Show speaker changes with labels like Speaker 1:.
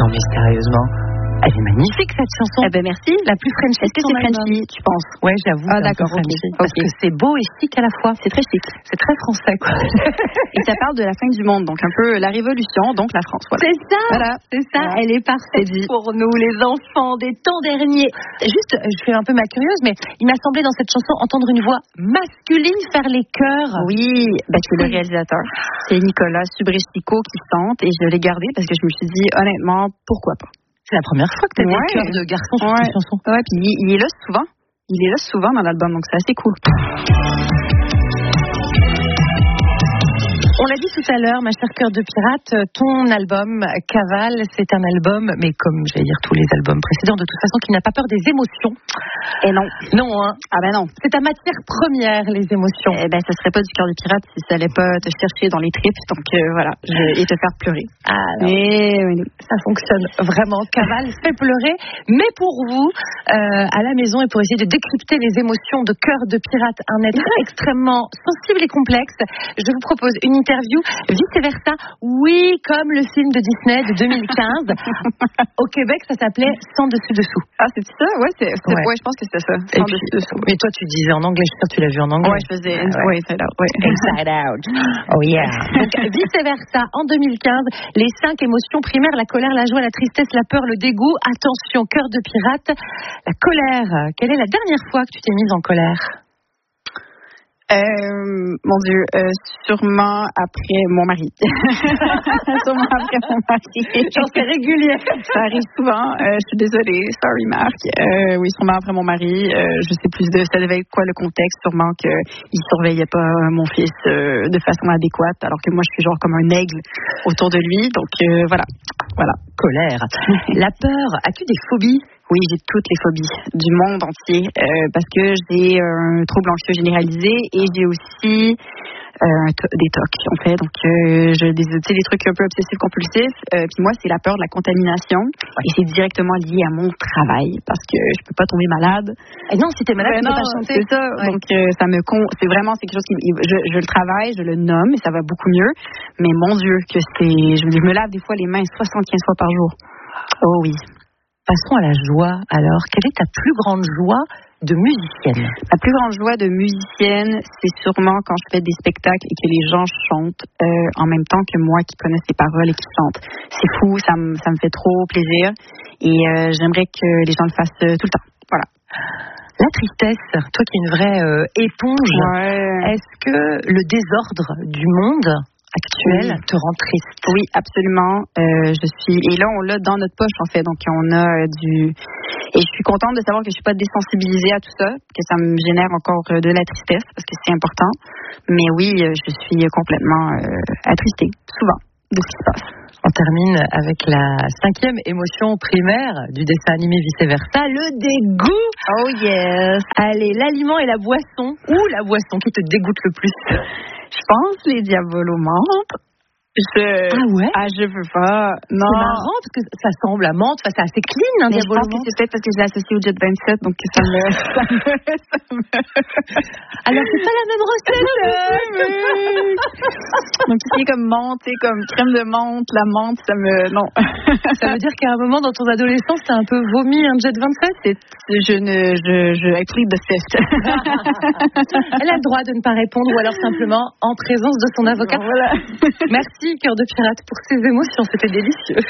Speaker 1: mais sérieusement, elle est magnifique cette chanson.
Speaker 2: Eh ben merci.
Speaker 1: La plus Frenchy.
Speaker 2: Est-ce que c'est Frenchy, tu penses?
Speaker 1: Ouais, j'avoue.
Speaker 2: Ah d'accord, ok.
Speaker 1: Parce que c'est beau et chic à la fois.
Speaker 2: C'est très chic.
Speaker 1: C'est très français, quoi.
Speaker 2: Et ça parle de la fin du monde, donc un peu la révolution, donc la France. Voilà.
Speaker 1: C'est ça.
Speaker 2: Voilà.
Speaker 1: C'est ça.
Speaker 2: Voilà.
Speaker 1: Elle est parfaite pour nous, les enfants des temps derniers. Juste, je fais un peu ma curieuse, mais il m'a semblé dans cette chanson entendre une voix masculine faire les chœurs.
Speaker 2: Oui, c'est le réalisateur. C'est Nicolas Subrestico qui chante et je l'ai gardé parce que je me suis dit, honnêtement, pourquoi pas?
Speaker 1: C'est la première fois que tu as des chœurs de garçons sur cette chanson.
Speaker 2: Ouais, puis il est là souvent. Il est là souvent dans l'album, donc c'est assez cool.
Speaker 1: On l'a dit tout à l'heure, ma chère Cœur de Pirate, ton album Cavale, c'est un album, mais comme j'allais dire tous les albums précédents, de toute façon, qui n'a pas peur des émotions.
Speaker 2: Et non.
Speaker 1: Non, hein.
Speaker 2: Ah ben non.
Speaker 1: C'est ta matière première, les émotions.
Speaker 2: Eh ben, ça serait pas du Cœur de Pirate si ça allait pas te chercher dans les tripes, donc voilà, et te faire pleurer.
Speaker 1: Ah non.
Speaker 2: Oui.
Speaker 1: Ça fonctionne vraiment. Cavale fait pleurer, mais pour vous, à la maison, et pour essayer de décrypter les émotions de Cœur de Pirate, un être extrêmement sensible et complexe, je vous propose une interview vice-versa. Oui, comme le film de Disney de 2015. Au Québec, ça s'appelait Sans dessus-dessous.
Speaker 2: Ah, c'est ça? Ouais, ouais, je pense que c'était ça. Sans dessus-dessous.
Speaker 1: Mais toi, tu disais en anglais, je suis sûre que tu l'as vu en anglais.
Speaker 2: Ouais, je faisais Inside Out. Ouais.
Speaker 1: Inside Out. Oh yeah. Donc, vice-versa, en 2015, les 5 émotions primaires, la colère, la joie, la tristesse, la peur, le dégoût. Attention, Cœur de Pirate. La colère. Quelle est la dernière fois que tu t'es mise en colère?
Speaker 2: Mon Dieu, sûrement après mon mari. Sûrement après mon mari.
Speaker 1: C'est régulier.
Speaker 2: Ça arrive souvent. Je suis désolée. Sorry, Marc. Oui, sûrement après mon mari. Je sais plus ça devait être quoi le contexte. Sûrement qu'il surveillait pas mon fils de façon adéquate, alors que moi, je suis genre comme un aigle autour de lui. Donc, voilà.
Speaker 1: Colère. La peur. As-tu des phobies?
Speaker 2: Oui, j'ai toutes les phobies du monde entier parce que j'ai un trouble anxieux généralisé et j'ai aussi des TOC en fait. Donc, des trucs un peu obsessifs-compulsifs. Puis moi, c'est la peur de la contamination et c'est directement lié à mon travail parce que je peux pas tomber malade.
Speaker 1: Et non, si t'es malade, tu peux pas chanter.
Speaker 2: C'est ça. Ouais. Donc, c'est vraiment quelque chose qui je le travaille, je le nomme et ça va beaucoup mieux. Mais mon Dieu, je me lave des fois les mains 75 fois par jour. Oh oui.
Speaker 1: Passons à la joie. Alors, quelle est ta plus grande joie de musicienne?
Speaker 2: La plus grande joie de musicienne, c'est sûrement quand je fais des spectacles et que les gens chantent en même temps que moi qui connaissent les paroles et qui chantent. C'est fou, ça me fait trop plaisir et j'aimerais que les gens le fassent tout le temps. Voilà.
Speaker 1: La tristesse, toi qui es une vraie éponge, est-ce que le désordre du monde actuel te rend triste?
Speaker 2: Oui, absolument. Et là, on l'a dans notre poche, en fait. Donc, on a et je suis contente de savoir que je suis pas désensibilisée à tout ça, que ça me génère encore de la tristesse, parce que c'est important. Mais oui, je suis complètement attristée, souvent, de ce qui se passe.
Speaker 1: On termine avec la 5e émotion primaire du dessin animé vice-versa, le dégoût.
Speaker 2: Oh yes.
Speaker 1: Allez, l'aliment et la boisson. Ou la boisson qui te dégoûte le plus?
Speaker 2: Je pense les diabolo-menthes.
Speaker 1: Ah ouais?
Speaker 2: Ah, je veux pas. Non.
Speaker 1: C'est marrant parce que ça semble la menthe, c'est assez clean,
Speaker 2: mais je pense que c'est peut-être parce que je l'ai associé au Jet 27, donc ça me...
Speaker 1: Alors, c'est pas la même recette.
Speaker 2: Donc, tout ce qui est comme menthe, comme crème de menthe, la menthe, ça me... Non.
Speaker 1: Ça veut dire qu'à un moment, dans ton adolescence, t'as un peu vomi un Jet 27?
Speaker 2: I plead the fifth.
Speaker 1: Elle a le droit de ne pas répondre ou alors simplement en présence de son avocat.
Speaker 2: Voilà.
Speaker 1: Merci, Cœur de Pirate, pour ces émotions. C'était délicieux.